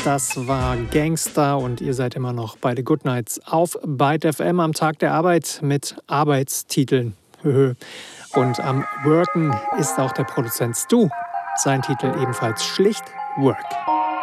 Das war Gangster und ihr seid immer noch bei The Good Nights auf Byte FM am Tag der Arbeit mit Arbeitstiteln. Und am Worken ist auch der Produzent Stu. Sein Titel ebenfalls schlicht Work.